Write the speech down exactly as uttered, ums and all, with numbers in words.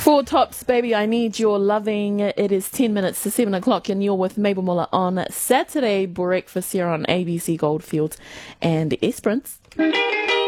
Four Tops, baby, I need your loving. It is ten minutes to seven o'clock, and you're with Mabel Muller on Saturday breakfast here on A B C Goldfields and Esperance.